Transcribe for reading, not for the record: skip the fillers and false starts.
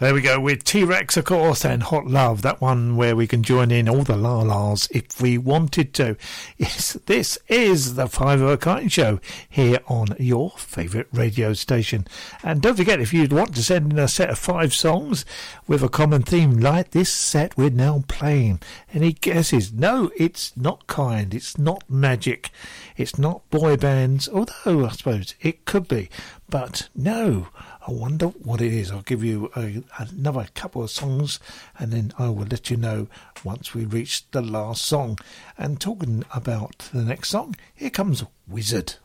There we go with T-Rex, of course, and Hot Love, that one where we can join in all the la-las if we wanted to. Yes, this is the 5 Hour Kiting Show here on your favourite radio station. And don't forget, if you'd want to send in a set of 5 songs with a common theme like this set we're now playing. Any guesses? No, it's not Kind, it's not Magic, it's not boy bands, although I suppose it could be. But no, I wonder what it is. I'll give you another couple of songs and then I will let you know once we reach the last song. And talking about the next song, here comes Wizard.